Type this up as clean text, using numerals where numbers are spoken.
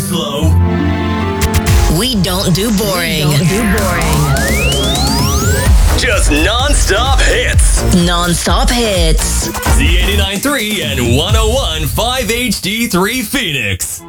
slow. We don't do boring. Just non-stop hits. Non-stop hits. Z89.3 and 101.5 HD3 Phoenix.